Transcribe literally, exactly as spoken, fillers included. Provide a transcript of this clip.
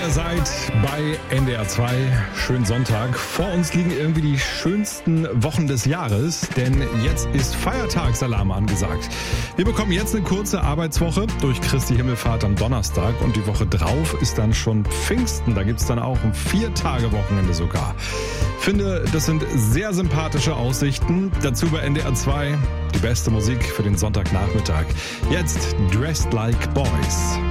Ihr seid bei N D R zwei. Schönen Sonntag. Vor uns liegen irgendwie die schönsten Wochen des Jahres, denn jetzt ist Feiertagsalarm angesagt. Wir bekommen jetzt eine kurze Arbeitswoche durch Christi Himmelfahrt am Donnerstag und die Woche drauf ist dann schon Pfingsten. Da gibt's dann auch ein Vier-Tage-Wochenende sogar. Finde, das sind sehr sympathische Aussichten. Dazu bei N D R zwei die beste Musik für den Sonntagnachmittag. Jetzt Dressed Like Boys.